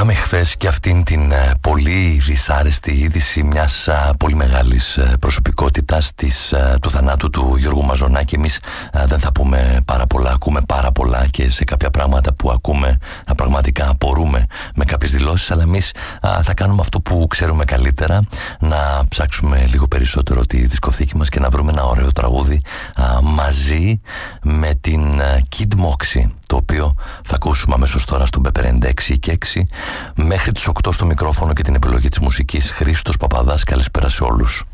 Είχαμε χθες και αυτήν την πολύ δυσάρεστη είδηση μιας πολύ μεγάλης προσωπικότητας του θανάτου του Γιώργου Μαζονάκη. Εμείς δεν θα πούμε πάρα πολλά, ακούμε πάρα πολλά και σε κάποια πράγματα που ακούμε πραγματικά απορούμε με κάποιες δηλώσεις, αλλά εμείς θα κάνουμε αυτό που ξέρουμε καλύτερα, να ψάξουμε λίγο περισσότερο τη δισκοθήκη μας και να βρούμε ένα ωραίο τραγούδι μαζί με την Kid Moxie, το οποίο θα ακούσουμε αμέσως τώρα στον P96 και 6 μέχρι τις 8 στο μικρόφωνο και την επιλογή της μουσικής. Χρήστος Παπαδάς, καλησπέρα σε όλους.